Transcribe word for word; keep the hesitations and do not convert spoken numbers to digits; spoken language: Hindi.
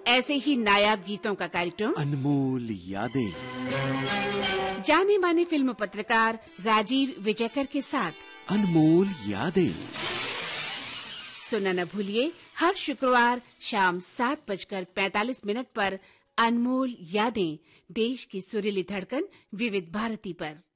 ऐसे ही नायाब गीतों का कार्यक्रम अनमोल यादें, जाने माने फिल्म पत्रकार राजीव विजयकर के साथ अनमोल यादें। सुनना न भूलिए हर शुक्रवार शाम सात बजकर पैंतालीस मिनट पर अनमोल यादें, देश की सुरीली धड़कन विविध भारती पर।